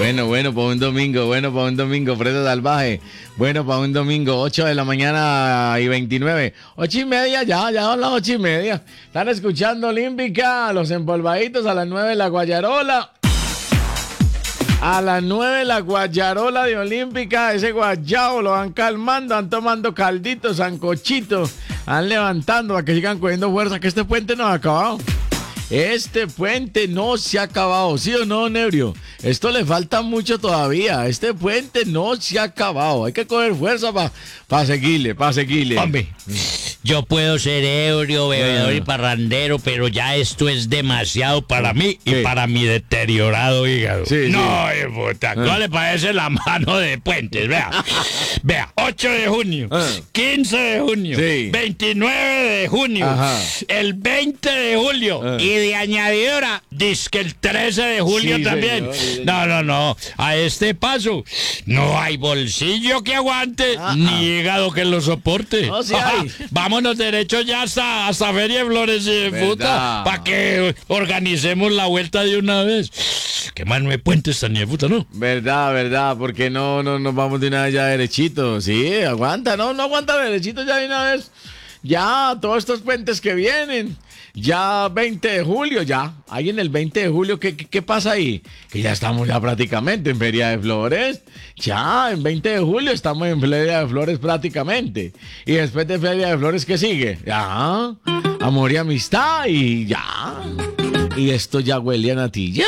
Bueno, para un domingo, Fresa Salvaje. Bueno, para un domingo, 8 de la mañana y 29. 8:30, ya son las 8:30. Están escuchando Olímpica, los empolvaditos a las 9 la Guayarola. A las 9 la Guayarola de Olímpica, ese guayao lo van calmando, van tomando calditos, sancochitos, van levantando para que sigan cogiendo fuerza, que este puente no ha acabado. Este puente no se ha acabado, ¿sí o no, Nebrio? Esto le falta mucho todavía. Este puente no se ha acabado. Hay que coger fuerza para seguirle. Hombre, yo puedo ser ebrio, bebedor y parrandero, pero ya esto es demasiado para mí y para mi deteriorado hígado. Sí, no, puta, ¿cómo le parece la mano de Puentes? Vea, 8 de junio, 15 de junio, 29 de junio, el 20 de julio y de añadidura, dizque el 13 de julio también. Señor. No, a este paso no hay bolsillo que aguante, ni hígado que lo soporte. No, sí hay. Vámonos derecho ya hasta Feria de Flores y puta, para que organicemos la vuelta de una vez. Que mano de Puentes tan de puta, ¿no? Verdad, porque no nos vamos de una vez ya derechito. Sí, aguanta, no aguanta derechito ya de una vez. Ya, todos estos puentes que vienen. Ya 20 de julio, ya. Ahí en el 20 de julio, ¿qué pasa ahí? Que ya estamos ya prácticamente en Feria de Flores. Ya, en 20 de julio estamos en Feria de Flores prácticamente. Y después de Feria de Flores, ¿qué sigue? Ya, amor y amistad y ya. Y esto ya huele a natilla.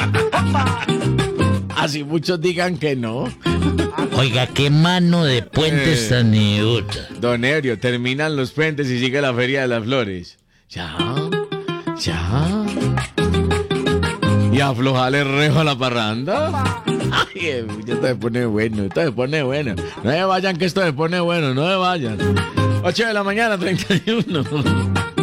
Así muchos digan que no. Oiga, qué mano de Puentes tan idiota. Don Ebrio, terminan los puentes y sigue la Feria de las Flores. Ya. Y aflojarle rejo a la parranda. Ay, esto se pone bueno. No se vayan que esto se pone bueno, no se vayan. 8 de la mañana, 31.